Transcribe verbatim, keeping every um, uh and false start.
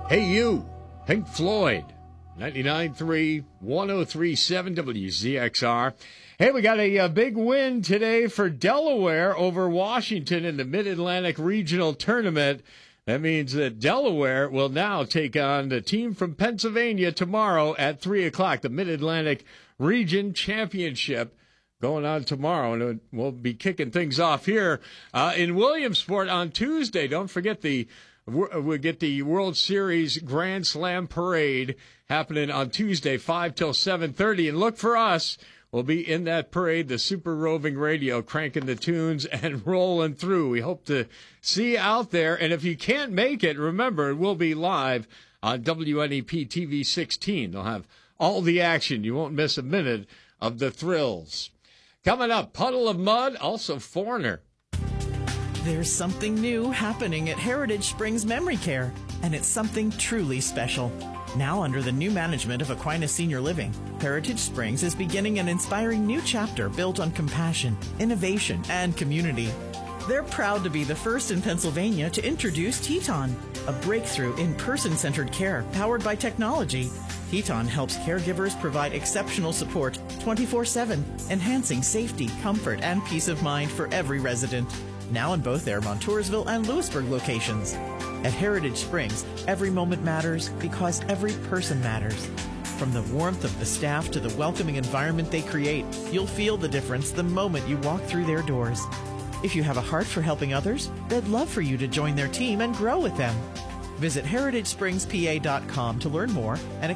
Hey You, Pink Floyd, ninety-nine point three, one oh three point seven W Z X R. Hey, we got a, a big win today for Delaware over Washington in the Mid-Atlantic Regional Tournament. That means that Delaware will now take on the team from Pennsylvania tomorrow at three o'clock, the Mid-Atlantic Region Championship going on tomorrow. And we'll be kicking things off here uh, in Williamsport on Tuesday. Don't forget the we get the World Series Grand Slam Parade happening on Tuesday, five till seven thirty. And look for us. We'll be in that parade, the Super Roving Radio, cranking the tunes and rolling through. We hope to see you out there. And if you can't make it, remember, it will be live on W N E P T V sixteen. They'll have all the action. You won't miss a minute of the thrills. Coming up, Puddle of Mud, also Foreigner. There's something new happening at Heritage Springs Memory Care, and it's something truly special. Now under the new management of Aquinas Senior Living, Heritage Springs is beginning an inspiring new chapter built on compassion, innovation, and community. They're proud to be the first in Pennsylvania to introduce Teton, a breakthrough in person-centered care powered by technology. Teton helps caregivers provide exceptional support twenty-four seven, enhancing safety, comfort, and peace of mind for every resident. Now in both their Montoursville and Lewisburg locations. At Heritage Springs, every moment matters because every person matters. From the warmth of the staff to the welcoming environment they create, you'll feel the difference the moment you walk through their doors. If you have a heart for helping others, they'd love for you to join their team and grow with them. Visit heritage springs p a dot com to learn more and